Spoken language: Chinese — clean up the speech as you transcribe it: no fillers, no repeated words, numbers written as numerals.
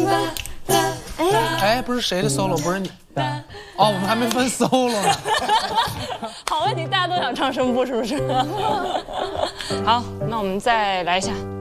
哎，不是谁的 solo， 不是你。哦，我们还没分 solo 呢。 好问题，大家都想唱声部是不是？好，那我们再来一下。